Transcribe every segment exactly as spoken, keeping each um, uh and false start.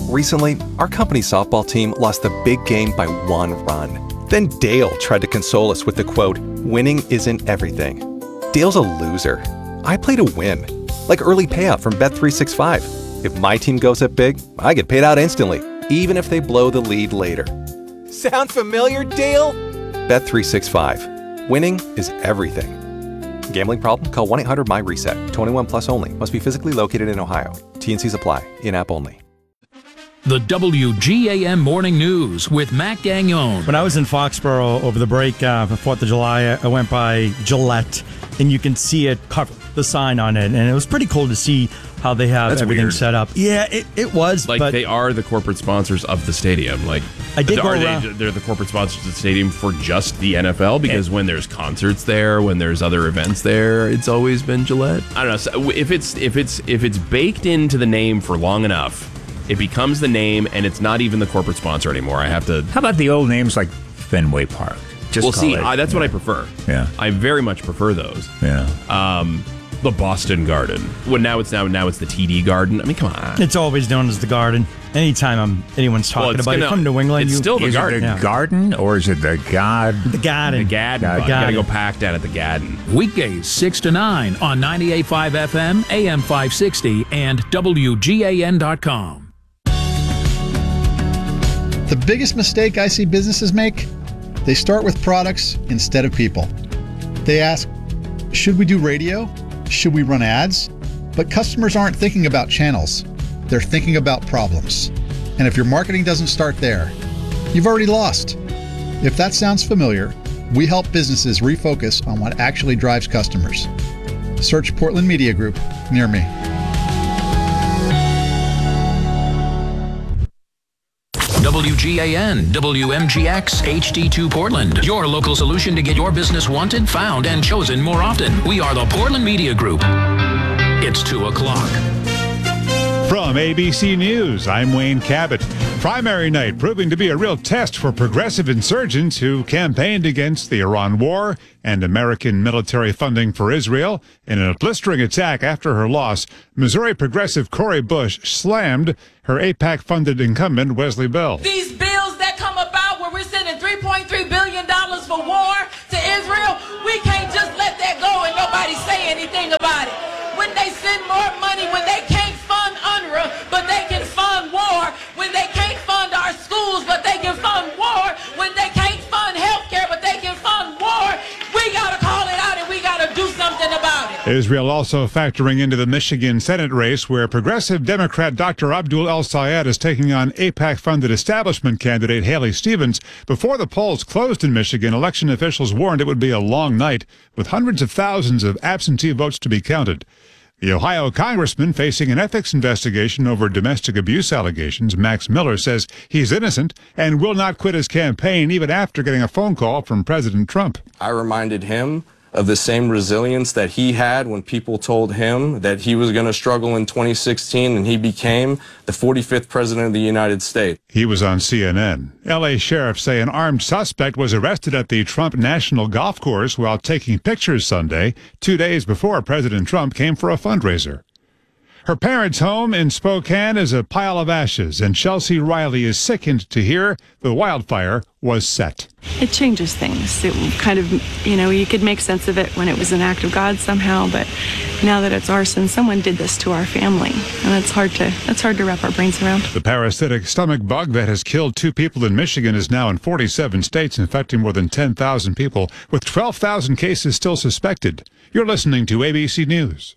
Recently, our company's softball team lost the big game by one run. Then Dale tried to console us with the quote, "Winning isn't everything." Dale's a loser. I play to win. Like early payout from Bet three sixty-five. If my team goes up big, I get paid out instantly, even if they blow the lead later. Sound familiar, Dale? Bet three sixty-five. Winning is everything. Gambling problem? Call one eight hundred M Y reset. twenty-one plus only. Must be physically located in Ohio. T N Cs apply. In-app only. The W G A M Morning News with Matt Gagnon. When I was in Foxborough over the break uh, for fourth of July, I went by Gillette, and you can see it cover the sign on it, and it was pretty cool to see how they have That's everything weird. set up. Yeah, it, it was. Like, but they are the corporate sponsors of the stadium. Like, I did are go they, around- they're the corporate sponsors of the stadium for just the N F L? Because when there's concerts there, when there's other events there, it's always been Gillette. I don't know. So if it's if it's if it's baked into the name for long enough, it becomes the name, and it's not even the corporate sponsor anymore. I have to. How about the old names like Fenway Park? Just well, call see, it, I, that's yeah. what I prefer. Yeah. I very much prefer those. Yeah. Um, the Boston Garden. Well, now it's now now it's the T D Garden. I mean, come on. It's always known as the Garden. Anytime I'm, anyone's talking Well, it's about gonna- it, come to New England. it's you, still the Is Garden. it the Yeah. garden or is it the God? The Garden. The Gadden. God- bud. You gotta Garden. go pack down at the Gadden. Weekdays six to nine on ninety-eight point five F M, A M five sixty, and W G A N dot com. The biggest mistake I see businesses make, they start with products instead of people. They ask, should we do radio? Should we run ads? But customers aren't thinking about channels. They're thinking about problems. And if your marketing doesn't start there, you've already lost. If that sounds familiar, we help businesses refocus on what actually drives customers. Search Portland Media Group near me. W G A N, W M G X, H D two Portland. Your local solution to get your business wanted, found, and chosen more often. We are the Portland Media Group. It's two o'clock. From A B C News, I'm Wayne Cabot. Primary night proving to be a real test for progressive insurgents who campaigned against the Iran war and American military funding for Israel. In a blistering attack after her loss, Missouri progressive Cori Bush slammed her AIPAC-funded incumbent Wesley Bell. These bills that come about where we're sending three point three billion dollars for war to Israel, we can't just let that go and nobody say anything about it. When they send more money, when they can't fund UNRWA, but they can fund war, when they can't fund our schools, but they can fund war, when they can't fund healthcare, but they can fund war, we gotta call it out and we gotta do something about it. Israel also factoring into the Michigan Senate race where progressive Democrat Doctor Abdul El-Sayed is taking on AIPAC-funded establishment candidate Haley Stevens. Before the polls closed in Michigan, election officials warned it would be a long night with hundreds of thousands of absentee votes to be counted. The Ohio congressman facing an ethics investigation over domestic abuse allegations, Max Miller, says he's innocent and will not quit his campaign even after getting a phone call from President Trump. I reminded him of the same resilience that he had when people told him that he was going to struggle in twenty sixteen, and he became the forty-fifth president of the United States. He was on C N N. L A sheriffs say an armed suspect was arrested at the Trump National Golf Course while taking pictures Sunday, two days before President Trump came for a fundraiser. Her parents' home in Spokane is a pile of ashes, and Chelsea Riley is sickened to hear the wildfire was set. It changes things. It kind of, you know, you could make sense of it when it was an act of God somehow, but now that it's arson, someone did this to our family, and that's hard to that's hard to wrap our brains around. The parasitic stomach bug that has killed two people in Michigan is now in forty-seven states, infecting more than ten thousand people, with twelve thousand cases still suspected. You're listening to A B C News.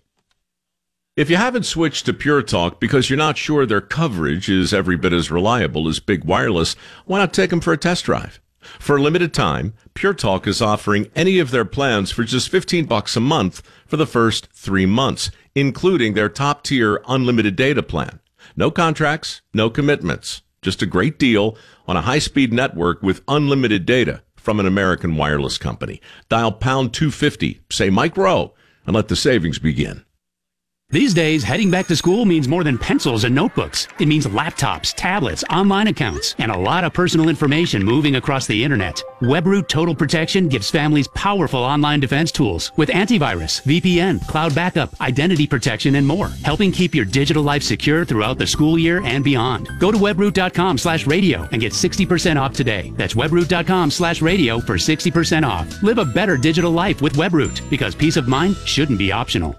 If you haven't switched to Pure Talk because you're not sure their coverage is every bit as reliable as Big Wireless, why not take them for a test drive? For a limited time, Pure Talk is offering any of their plans for just fifteen bucks a month for the first three months, including their top-tier unlimited data plan. No contracts, no commitments, just a great deal on a high-speed network with unlimited data from an American wireless company. Dial pound two fifty, say Mike Rowe, and let the savings begin. These days, heading back to school means more than pencils and notebooks. It means laptops, tablets, online accounts, and a lot of personal information moving across the internet. WebRoot Total Protection gives families powerful online defense tools with antivirus, V P N, cloud backup, identity protection, and more, helping keep your digital life secure throughout the school year and beyond. Go to webroot.com slash radio and get sixty percent off today. That's webroot.com slash radio for sixty percent off. Live a better digital life with WebRoot, because peace of mind shouldn't be optional.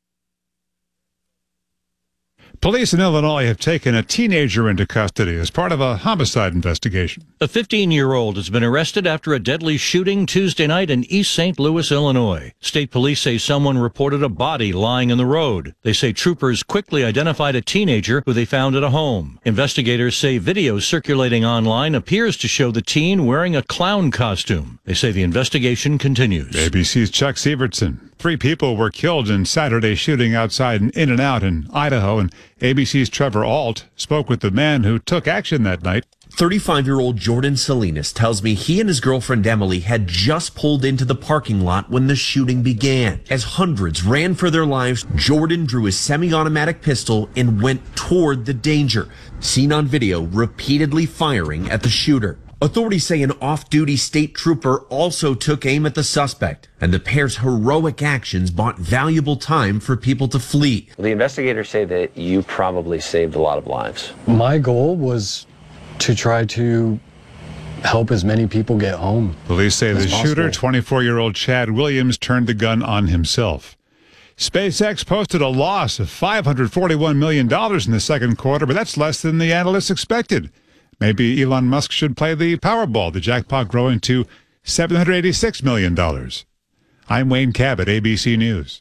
Police in Illinois have taken a teenager into custody as part of a homicide investigation. A fifteen-year-old has been arrested after a deadly shooting Tuesday night in East Saint Louis, Illinois. State police say someone reported a body lying in the road. They say troopers quickly identified a teenager who they found at a home. Investigators say video circulating online appears to show the teen wearing a clown costume. They say the investigation continues. A B C's Chuck Sievertson. Three people were killed in Saturday's shooting outside an In-N-Out in Idaho, and A B C's Trevor Ault spoke with the man who took action that night. thirty-five-year-old Jordan Salinas tells me he and his girlfriend Emily had just pulled into the parking lot when the shooting began. As hundreds ran for their lives, Jordan drew his semi-automatic pistol and went toward the danger, seen on video repeatedly firing at the shooter. Authorities say an off-duty state trooper also took aim at the suspect, and the pair's heroic actions bought valuable time for people to flee. The investigators say that you probably saved a lot of lives. My goal was to try to help as many people get home. Police say the possible. shooter, twenty-four-year-old Chad Williams, turned the gun on himself. SpaceX posted a loss of five hundred forty-one million dollars in the second quarter, but that's less than the analysts expected. Maybe Elon Musk should play the Powerball, the jackpot growing to seven hundred eighty-six million dollars. I'm Wayne Cabot, A B C News.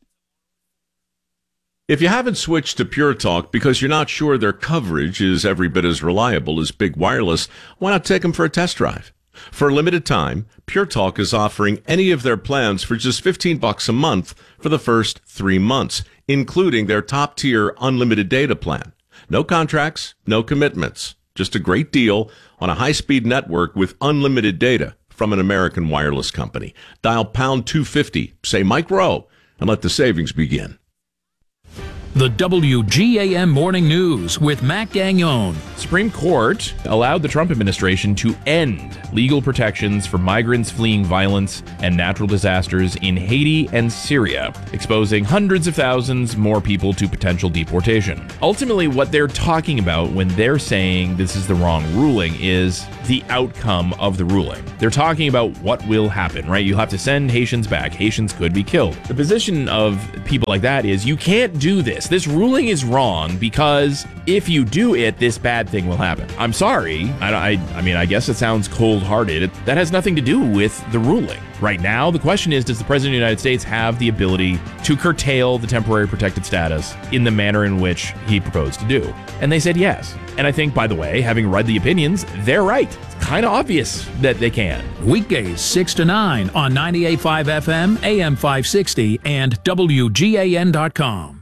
If you haven't switched to Pure Talk because you're not sure their coverage is every bit as reliable as Big Wireless, why not take them for a test drive? For a limited time, Pure Talk is offering any of their plans for just fifteen bucks a month for the first three months, including their top-tier unlimited data plan. No contracts, no commitments. Just a great deal on a high-speed network with unlimited data from an American wireless company. Dial pound two fifty, say Mike Rowe, and let the savings begin. The W G A M Morning News with Matt Gagnon. Supreme Court allowed the Trump administration to end legal protections for migrants fleeing violence and natural disasters in Haiti and Syria, exposing hundreds of thousands more people to potential deportation. Ultimately, what they're talking about when they're saying this is the wrong ruling is the outcome of the ruling. They're talking about what will happen, right? You'll have to send Haitians back. Haitians could be killed. The position of people like that is you can't do this. This ruling is wrong because if you do it, this bad thing will happen. I'm sorry. I, I, I mean, I guess it sounds cold-hearted. That has nothing to do with the ruling. Right now, the question is, does the President of the United States have the ability to curtail the temporary protected status in the manner in which he proposed to do? And they said yes. And I think, by the way, having read the opinions, they're right. It's kind of obvious that they can. Weekdays six to nine on ninety-eight point five F M, A M five sixty, and W G A N dot com.